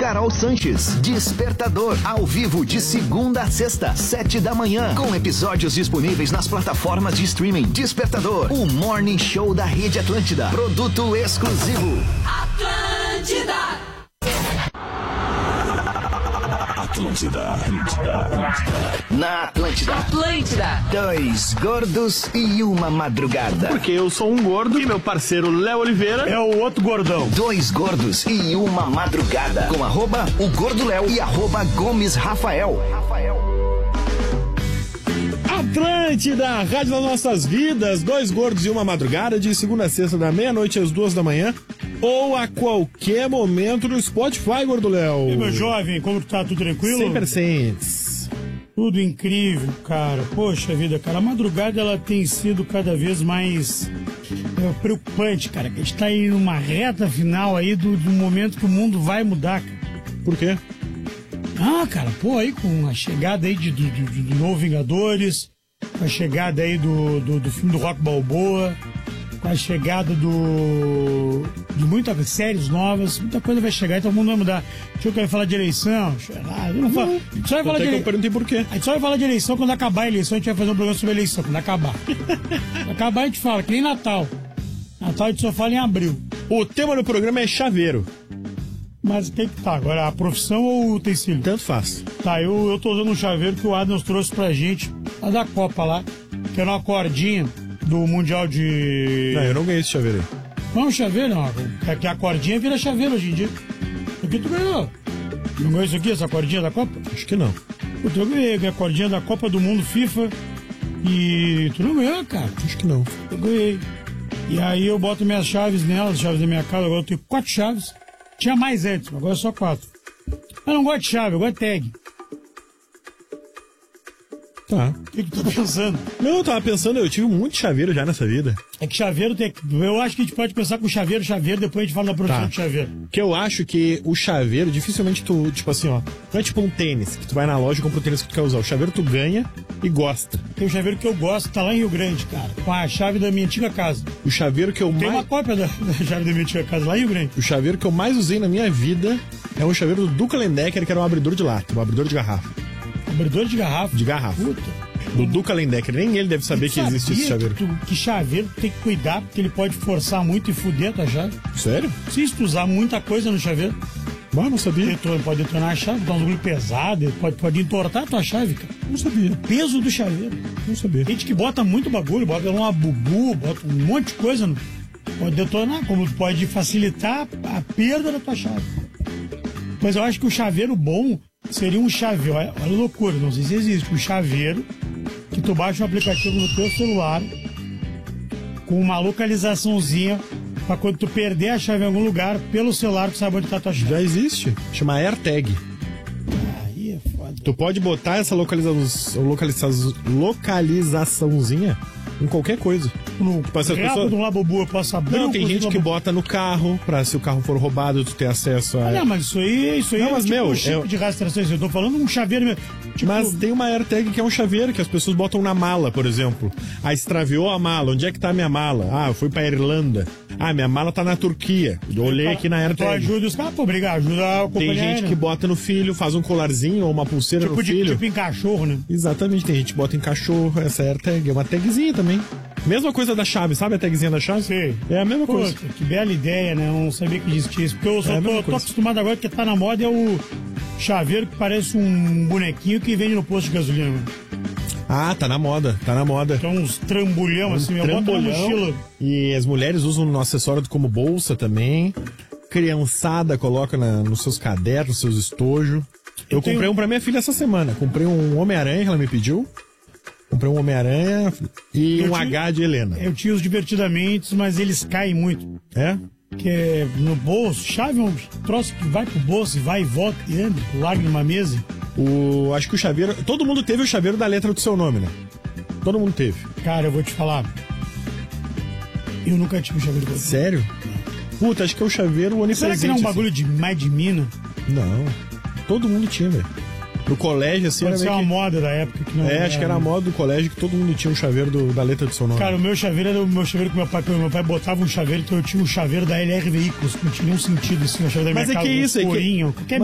Carol Sanches, Despertador, ao vivo de segunda a sexta, 7 da manhã, com episódios disponíveis nas plataformas de streaming. Despertador, o morning show da Rede Atlântida, produto exclusivo. Atlântida. Na Atlântida. Dois gordos e uma madrugada. Porque eu sou um gordo e meu parceiro Léo Oliveira é o outro gordão. Dois gordos e uma madrugada. Com @o Gordo Léo e @Gomes Rafael. Atlântida, rádio das nossas vidas. Dois gordos e uma madrugada, de segunda a sexta, da meia-noite às 2 da manhã. Ou a qualquer momento no Spotify, Gordo Léo. E meu jovem, como tu tá? Tudo tranquilo? 100%. Tudo incrível, cara. Poxa vida, cara. A madrugada, ela tem sido cada vez mais preocupante, cara. A gente tá aí numa reta final aí do momento que o mundo vai mudar, cara. Por quê? Ah, cara, pô, aí com a chegada aí do novo Vingadores, com a chegada aí do filme do Rock Balboa, com a chegada de muitas séries novas, muita coisa vai chegar, então o mundo vai mudar. Deixa eu querer falar de eleição, eu não falo. Só vai falar de eu perguntei por quê. A gente só vai falar de eleição quando acabar a eleição, a gente vai fazer um programa sobre eleição, quando acabar. Quando acabar a gente fala, que nem Natal. Natal a gente só fala em abril. O tema do programa é chaveiro. Mas tem que tá, agora a profissão ou o utensílio? Tanto faz. Tá, eu tô usando um chaveiro que o Adams trouxe pra gente, lá da Copa lá, que era uma cordinha do Mundial de... Não, eu não ganhei esse chaveiro aí. Não, chaveiro não, é que a cordinha vira chaveiro hoje em dia. O que tu ganhou? Não ganhou isso aqui, essa cordinha da Copa? Acho que não. Puta, eu ganhei a cordinha da Copa do Mundo FIFA e tu não ganhou, cara? Acho que não. Eu ganhei. E aí eu boto minhas chaves nela, as chaves da minha casa, agora eu tenho 4 chaves. Tinha mais antes, agora é só 4. Eu não gosto de chave, eu gosto de tag. Tá. O que tu tá pensando? Não, eu tava pensando, eu tive muito chaveiro já nessa vida. É que chaveiro tem... Eu acho que a gente pode pensar com chaveiro, depois a gente fala da produção de chaveiro. Que eu acho que o chaveiro, dificilmente tu, tipo assim, ó, não é tipo um tênis, que tu vai na loja e compra o tênis que tu quer usar. O chaveiro tu ganha e gosta. Tem um chaveiro que eu gosto, tá lá em Rio Grande, cara, com a chave da minha antiga casa. O chaveiro que eu Tem mais... uma cópia da chave da minha antiga casa lá em Rio Grande. O chaveiro que eu mais usei na minha vida é um chaveiro do Duca Lendecker, que era um abridor de lata, um abridor de garrafa. Abridor de garrafa? De garrafa. Puta. Do Duca Lendecker, nem ele deve saber que existe esse chaveiro. Que chaveiro tem que cuidar, porque ele pode forçar muito e fuder a tua chave. Sério? Se tu usar muita coisa no chaveiro, não sabia. pode detonar a chave, dar um bagulho pesado, pode entortar a tua chave, cara. Não sabia. O peso do chaveiro. Não sabia. Gente que bota muito bagulho, bota uma bubu, bota um monte de coisa, pode detonar, como pode facilitar a perda da tua chave. Mas eu acho que o chaveiro bom seria um chaveiro, olha a loucura, não sei se existe, um chaveiro que tu baixa um aplicativo no teu celular com uma localizaçãozinha pra quando tu perder a chave em algum lugar, pelo celular tu sabe onde tá a tua chave. Já existe. Chama AirTag. Aí é foda. Tu pode botar essa localizaçãozinha em qualquer coisa. No pessoas... do Labubu eu posso abrir. Não, tem gente que bota no carro, pra se o carro for roubado, tu ter acesso a... Não, mas isso aí não, mas, é tipo meu, um chip de rastreação. Eu tô falando um chaveiro mesmo. Tipo... Mas tem uma AirTag que é um chaveiro que as pessoas botam na mala, por exemplo. Ah, extraviou a mala. Onde é que tá a minha mala? Ah, eu fui pra Irlanda. Ah, minha mala tá na Turquia. Eu olhei aqui na AirTag. Tu ajuda os caras, pô, obrigado, ajuda a companhia. Tem gente que bota no filho, faz um colarzinho ou uma pulseira no filho. Tipo em cachorro, né? Exatamente, tem gente que bota em cachorro. Essa AirTag é uma tagzinha também. Mesma coisa da chave, sabe a tagzinha da chave? Sim. É a mesma coisa. Que bela ideia, né? Eu não sabia que existia isso. Porque eu só tô acostumado agora que tá na moda é o chaveiro que parece um bonequinho que vende no posto de gasolina. Mano. Ah, tá na moda, tá na moda. Então uns trambolhão assim, eu boto na mochila. E as mulheres usam no acessório como bolsa também. Criançada coloca nos seus cadernos, nos seus estojos. Eu comprei um pra minha filha essa semana. Comprei um Homem-Aranha que ela me pediu. Comprei um Homem-Aranha e H de Helena. Eu tinha os divertidamente, mas eles caem muito. É? Que é no bolso. Chave é um troço que vai pro bolso e vai e volta e anda, larga numa mesa. Acho que o chaveiro... Todo mundo teve o chaveiro da letra do seu nome, né? Todo mundo teve. Cara, eu vou te falar. Eu nunca tive um chaveiro desse. Sério? Puta, acho que é o chaveiro onipresente. Será que não é um bagulho assim. de mais de mina? Não. Todo mundo tinha, velho. No colégio, assim... Pode ser uma moda da época. Que não acho que era a moda do colégio que todo mundo tinha um chaveiro da letra do seu nome. Cara, o meu chaveiro era o meu chaveiro que meu pai botava um chaveiro, então eu tinha um chaveiro da LR Veículos, que não tinha nenhum sentido, assim, o chaveiro da minha casa, que isso, corinho,